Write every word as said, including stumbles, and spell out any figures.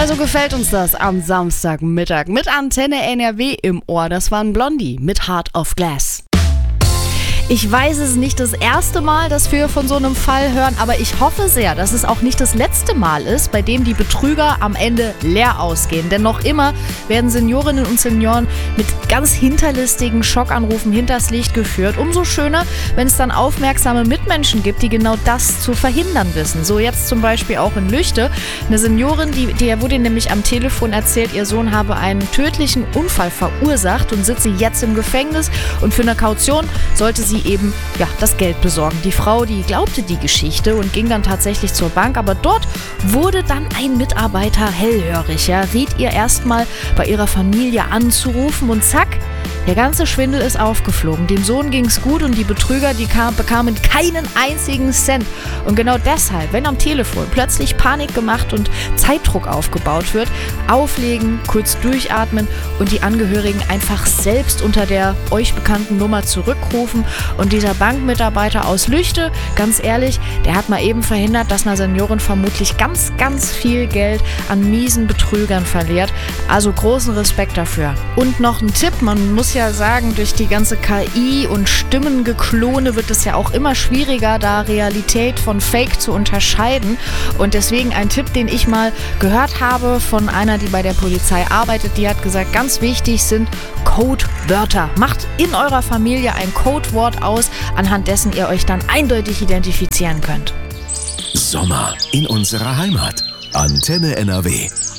Also gefällt uns das am Samstagmittag mit Antenne N R W im Ohr. Das waren Blondie mit Heart of Glass. Ich weiß, es ist nicht das erste Mal, dass wir von so einem Fall hören, aber ich hoffe sehr, dass es auch nicht das letzte Mal ist, bei dem die Betrüger am Ende leer ausgehen. Denn noch immer werden Seniorinnen und Senioren mit ganz hinterlistigen Schockanrufen hinters Licht geführt. Umso schöner, wenn es dann aufmerksame Mitmenschen gibt, die genau das zu verhindern wissen. So jetzt zum Beispiel auch in Lüchte. Eine Seniorin, die, die wurde nämlich am Telefon erzählt, ihr Sohn habe einen tödlichen Unfall verursacht und sitze jetzt im Gefängnis. Und für eine Kaution sollte sie eben ja, das Geld besorgen. Die Frau, die glaubte die Geschichte und ging dann tatsächlich zur Bank, aber dort wurde dann ein Mitarbeiter hellhörig. Ja, riet ihr erstmal bei ihrer Familie anzurufen und zack, der ganze Schwindel ist aufgeflogen. Dem Sohn ging es gut und die Betrüger, die kam, bekamen keinen einzigen Cent. Und genau deshalb, wenn am Telefon plötzlich Panik gemacht und Zeitdruck aufgebaut wird, auflegen, kurz durchatmen und die Angehörigen einfach selbst unter der euch bekannten Nummer zurückrufen. Und dieser Bankmitarbeiter aus Lüchte, ganz ehrlich, der hat mal eben verhindert, dass einer Seniorin vermutlich ganz, ganz viel Geld an miesen Betrügern verliert. Also großen Respekt dafür. Und noch ein Tipp, man muss ja sagen, durch die ganze K I und Stimmengeklone wird es ja auch immer schwieriger, da Realität von Fake zu unterscheiden. Und deswegen ein Tipp, den ich mal gehört habe von einer, die bei der Polizei arbeitet, die hat gesagt, ganz wichtig sind Codewörter. Macht in eurer Familie ein Codewort aus, anhand dessen ihr euch dann eindeutig identifizieren könnt. Sommer in unserer Heimat. Antenne N R W.